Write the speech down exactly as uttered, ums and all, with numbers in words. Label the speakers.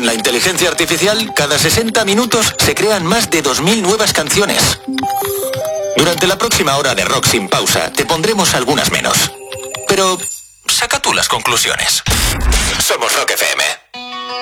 Speaker 1: la inteligencia artificial, cada sesenta minutos se crean más de dos mil nuevas canciones. Durante la próxima hora de Rock Sin Pausa, te pondremos algunas menos. Pero saca tú las conclusiones. Somos Rock F M.